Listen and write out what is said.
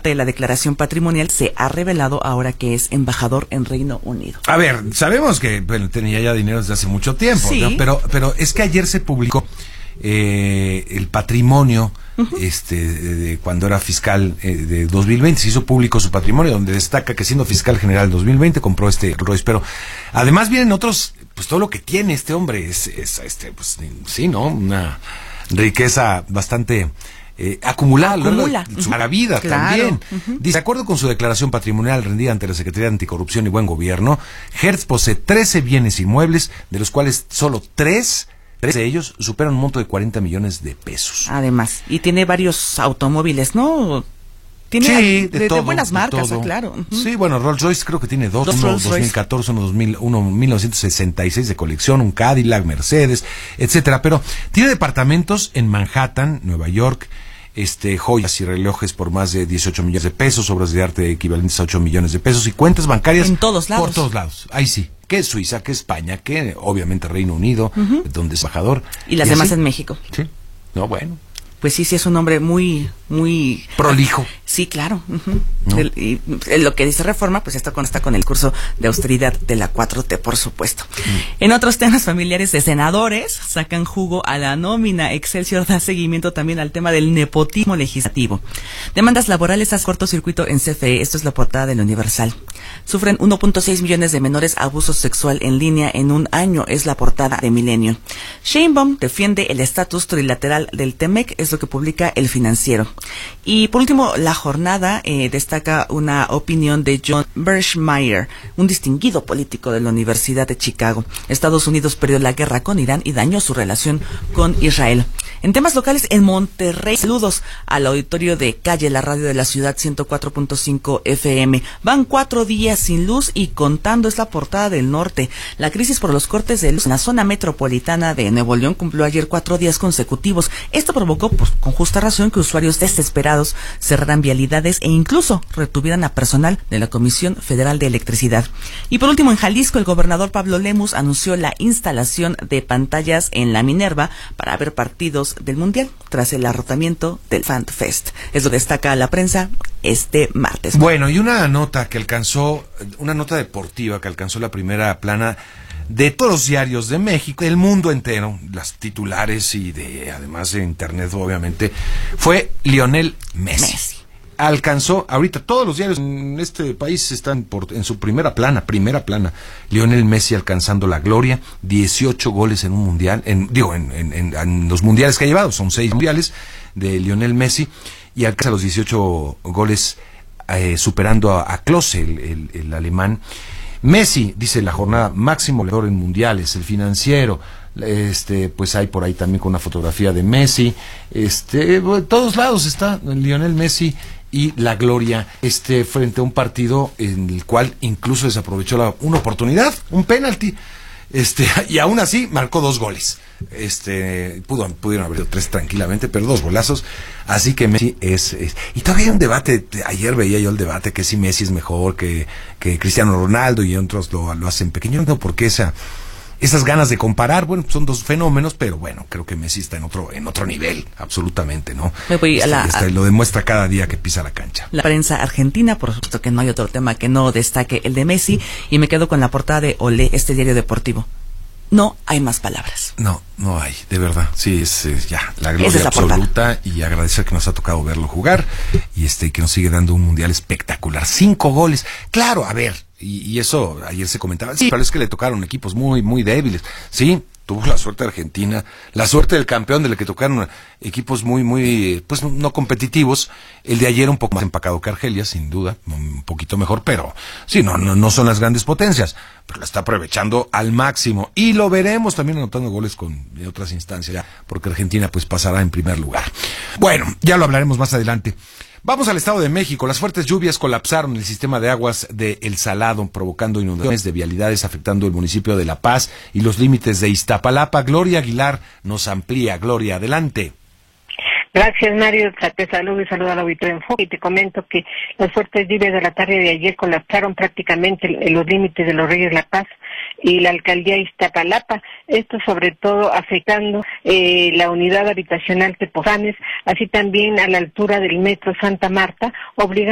parte de la declaración patrimonial, se ha revelado ahora que es embajador en Reino Unido. A ver, sabemos que tenía ya dinero desde hace mucho tiempo, sí, ¿no? Pero es que ayer se publicó el patrimonio de cuando era fiscal de 2020, se hizo público su patrimonio, donde destaca que siendo fiscal general 2020 compró Rolls Royce, pero además vienen otros, pues todo lo que tiene este hombre es pues sí, ¿no? Una riqueza bastante acumulada su mala vida, claro, también. Dice, de acuerdo con su declaración patrimonial rendida ante la Secretaría de Anticorrupción y Buen Gobierno, Hertz posee 13 bienes inmuebles, de los cuales solo 3 de ellos superan un monto de 40 millones de pesos. Además, y tiene varios automóviles, ¿no? Tiene sí, de buenas marcas, claro. Sí, bueno, Rolls Royce creo que tiene uno 2014, uno 1966 de colección, un Cadillac, Mercedes, etcétera. Pero tiene departamentos en Manhattan, Nueva York, joyas y relojes por más de 18 millones de pesos, obras de arte equivalentes a 8 millones de pesos y cuentas bancarias en todos lados. Por todos lados. Ahí sí. Que es Suiza, que España, que obviamente Reino Unido, donde es embajador. Y las demás en México. Sí. No, bueno. Pues sí, es un hombre muy prolijo. Sí, claro. ¿No? Y lo que dice Reforma, pues esto consta con el curso de austeridad de la 4T, por supuesto. En otros temas, familiares de senadores sacan jugo a la nómina. Excelsior da seguimiento también al tema del nepotismo legislativo. Demandas laborales a cortocircuito en CFE. Esto es la portada del Universal. Sufren 1.6 millones de menores abuso sexual en línea en un año, es la portada de Milenio. Sheinbaum defiende el estatus trilateral del TEMEC, es lo que publica El Financiero. Y por último, La Jornada destaca una opinión de John Birchmeier, un distinguido político de la Universidad de Chicago. Estados Unidos perdió la guerra con Irán y dañó su relación con Israel. En temas locales, en Monterrey, saludos al auditorio de Calle, la radio de la ciudad, 104.5 FM. Van 4 días sin luz y contando, es la portada del Norte. La crisis por los cortes de luz en la zona metropolitana de Nuevo León cumplió ayer 4 días consecutivos. Esto provocó, pues, con justa razón, que usuarios desesperados cerraran vialidades e incluso retuvieran a personal de la Comisión Federal de Electricidad. Y por último, en Jalisco, el gobernador Pablo Lemus anunció la instalación de pantallas en la Minerva para ver partidos del Mundial tras el arrotamiento del Fan Fest. Eso destaca la prensa este martes. Bueno, y una nota deportiva que alcanzó la primera plana de todos los diarios de México, del mundo entero, las titulares y además de internet, obviamente, fue Lionel Messi. Alcanzó, ahorita todos los diarios en este país están en su primera plana, Lionel Messi alcanzando la gloria, 18 goles en un mundial, en los mundiales que ha llevado, son 6 mundiales de Lionel Messi, y alcanza los 18 goles, superando a Klose, el alemán. Messi, dice La Jornada, máximo goleador en mundiales. El Financiero, pues hay por ahí también con una fotografía de Messi. Todos lados está Lionel Messi y la gloria, frente a un partido en el cual incluso desaprovechó una oportunidad, un penalti, y aún así marcó 2 goles. Pudieron haber sido 3 tranquilamente, pero 2 golazos. Así que Messi y todavía hay un debate. Ayer veía yo el debate que si Messi es mejor que Cristiano Ronaldo, y otros lo hacen pequeño, no, porque esas ganas de comparar, bueno, son 2 fenómenos, pero bueno, creo que Messi está en otro nivel, absolutamente, ¿no? Lo demuestra cada día que pisa la cancha. La prensa argentina, por supuesto que no hay otro tema que no destaque el de Messi, y me quedo con la portada de Olé, este diario deportivo. No hay más palabras. No hay, de verdad. Sí, es ya la gloria absoluta, y agradecer que nos ha tocado verlo jugar y que nos sigue dando un mundial espectacular. 5 goles. Claro, a ver, y eso ayer se comentaba. Sí, pero es que le tocaron equipos muy, muy débiles. Sí, tuvo la suerte de Argentina, la suerte del campeón, de la que tocaron equipos muy, muy, pues no competitivos. El de ayer un poco más empacado que Argelia, sin duda, un poquito mejor, pero sí, no son las grandes potencias, pero la está aprovechando al máximo, y lo veremos también anotando goles en otras instancias, porque Argentina pues pasará en primer lugar. Bueno, ya lo hablaremos más adelante. Vamos al Estado de México. Las fuertes lluvias colapsaron el sistema de aguas de El Salado, provocando inundaciones de vialidades, afectando el municipio de La Paz y los límites de Iztapalapa. Gloria Aguilar nos amplía. Gloria, adelante. Gracias, Mario. Te saludo y saludo al auditorio Enfoque, y te comento que las fuertes lluvias de la tarde de ayer colapsaron prácticamente los límites de Los Reyes La Paz y la alcaldía Iztapalapa, esto sobre todo afectando la unidad habitacional Tepozanes, así también a la altura del metro Santa Marta, obligando